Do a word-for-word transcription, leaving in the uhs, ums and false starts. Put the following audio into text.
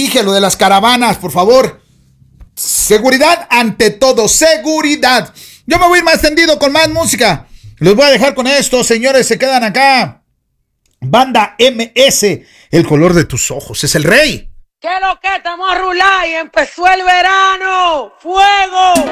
dije, lo de las caravanas, por favor. Seguridad ante todo, seguridad. Yo me voy a ir más tendido con más música. Los voy a dejar con esto, señores, se quedan acá. Banda M S, el color de tus ojos, es el rey. ¿Qué lo que estamos a rular y empezó el verano? ¡Fuego!